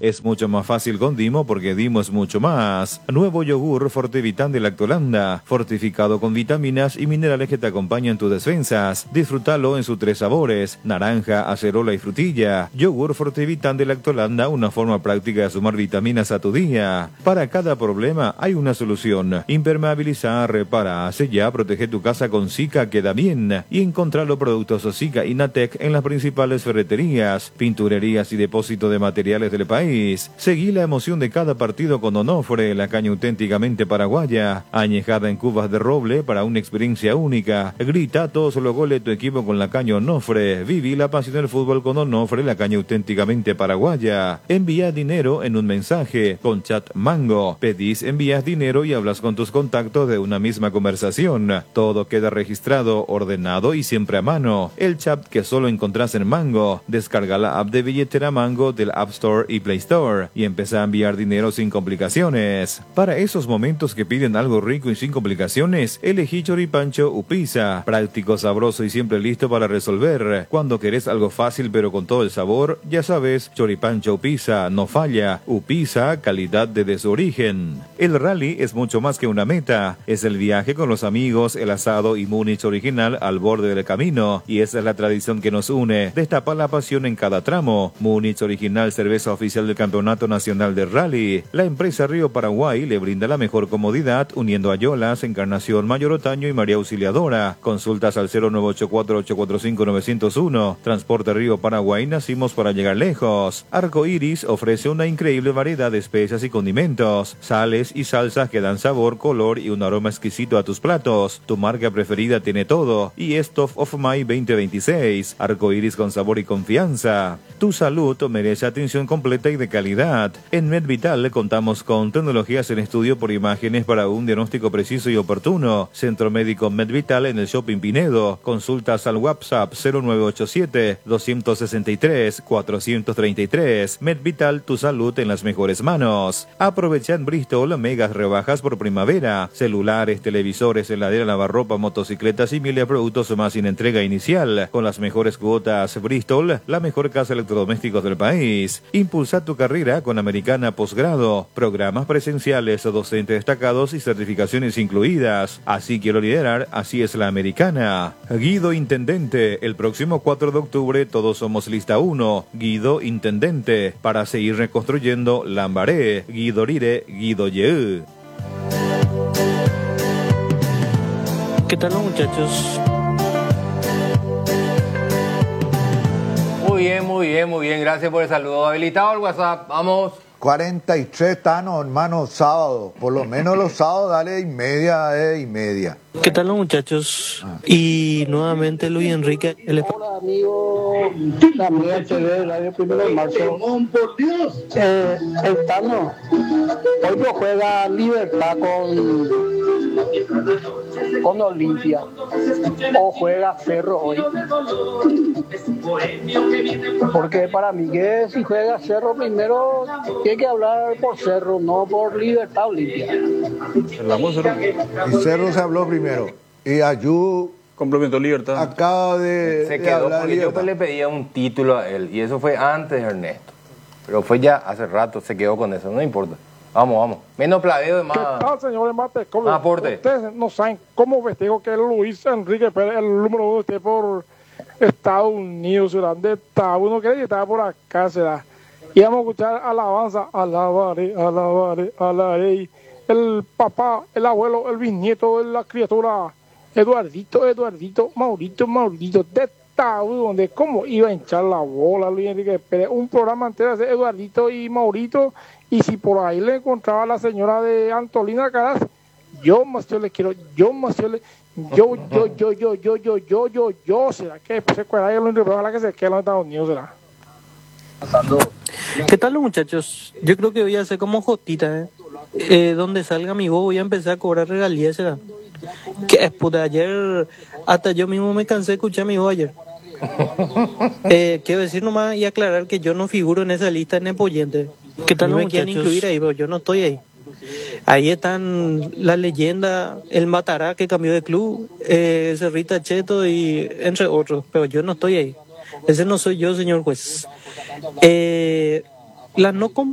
Es mucho más fácil con Dimo porque Dimo es mucho más. Nuevo yogur Fortevitán de Lactolanda, fortificado con vitaminas y minerales que te acompañan tus defensas. Disfrútalo en sus 3 sabores: naranja, acerola y frutilla. Yogur Fortevitán de Lactolanda, una forma práctica de sumar vitaminas a tu día. Para cada problema hay una solución. Impermeabiliza, repara, sella, protege tu casa con Zika Queda Bien y encontrar los productos Zika y Natec en las principales ferreterías, pinturerías y depósitos de materiales del país. Seguí la emoción de cada partido con Onofre, la caña auténticamente paraguaya, añejada en cubas de roble para una experiencia única. Grita todos los goles de tu equipo con la caña Onofre. Viví la pasión del fútbol con Onofre, la caña auténticamente paraguaya. Envía dinero en un mensaje con Chat Mango. Pedís, envías dinero y hablas con tus contactos de una misma conversación. Todo queda registrado, ordenado y siempre a mano. El chat que solo encontrás en Mango. Descarga la app de billetera Mango del App Store y Play Store y empieza a enviar dinero sin complicaciones. Para esos momentos que piden algo rico y sin complicaciones, elegí Choripancho Upisa. Práctico, sabroso y siempre listo para resolver. Cuando querés algo fácil pero con todo el sabor, ya sabes, Choripancho Upisa no falla. Upisa, calidad desde su origen. El rally es mucho más que una meta. Es el viaje con los amigos, el asado y Múnich original al borde del camino. Y esa es la tradición que nos une. Destapa la pasión en cada tramo. Múnich original, cerveza oficial del Campeonato Nacional de Rally. La empresa Río Paraguay le brinda la mejor comodidad uniendo a Yolas, Encarnación, Mayor Otaño y María Auxiliadora. Consultas al 0984-845-901. Transporte Río Paraguay, nacimos para llegar lejos. Arco Iris ofrece una increíble variedad de especias y condimentos, sales y salsas que dan sabor, color y un aroma exquisito a tus platos. Tu marca preferida tiene todo y es Top of My 2026. Arco Iris con sabor y confianza. Tu salud merece atención completa y de calidad. En MedVital contamos con tecnologías en estudio por imágenes para un diagnóstico preciso y oportuno. Centro Médico MedVital en el Shopping Pinedo. Consultas al WhatsApp 0987-263-433. MedVital, tu salud en las mejores manos. Aprovecha en Bristol megas rebajas por primavera. Celulares, televisores, heladera, lavarropa, motocicletas y miles de productos más sin entrega inicial. Con las mejores cuotas. Bristol, la mejor casa de electrodomésticos del país. Impulsa tu carrera con Americana Posgrado. Programas presenciales, docentes destacados y certificaciones incluidas. Así quiero liderar, así es la Americana. Guido Intendente, el próximo 4 de octubre todos somos lista 1. Guido Intendente, para seguir reconstruyendo Lambaré. Guido Rire, Guido Ye. ¿Qué tal, muchachos? Muy bien. Gracias por el saludo. Habilitado el WhatsApp. Vamos. 43 tanos, hermano, sábado. Por lo menos los sábados dale y media. ¿Qué tal, muchachos? Y nuevamente Luis Enrique. Hola, amigo. También TV, Radio Primero de Marzo. Por Dios. El Tano. Hoy no juega Libertad con Olimpia. O juega Cerro hoy. Porque para mí que si juega Cerro primero, tiene que hablar por Cerro, no por Libertad Olimpia. Y Cerro se habló primero. Y Ayú complementó Libertad. Acaba de se quedó hablar porque Libertad. yo le pedía un título a él y eso fue antes de Ernesto. Pero fue ya hace rato, se quedó con eso, no importa. Vamos. Menos pladeo de más. ¿Qué tal, señores Mate? Aporte. Ustedes no saben cómo festejo que Luis Enrique Pérez, el número 1 esté por Estados Unidos, ¿verdad? De uno que estaba por acá, ¿será? Y vamos a escuchar alabanza, alabaré. El papá, el abuelo, el bisnieto de la criatura, Eduardito, Maurito, de donde cómo iba a hinchar la bola Luis Enrique Pérez, un programa entero de Eduardito y Maurito, y si por ahí le encontraba a la señora de Antolina Caraz, yo le quiero, será que se cuela ahí Luis Enrique Pérez, ojalá que se quede en los Estados Unidos, será. ¿Qué tal, muchachos? Yo creo que voy a hacer como Jotita, donde salga mi voz voy a empezar a cobrar regalías, ¿será? Que puta, ayer hasta yo mismo me cansé de escuchar mi voz ayer. Quiero decir nomás y aclarar que yo no figuro en esa lista en Nepoyente. ¿Qué tal, no me quieren incluir ahí? Pero yo no estoy ahí. Ahí están la leyenda, el Matará que cambió de club, Cerrita Cheto y entre otros, pero yo no estoy ahí. Ese no soy yo, señor juez. La no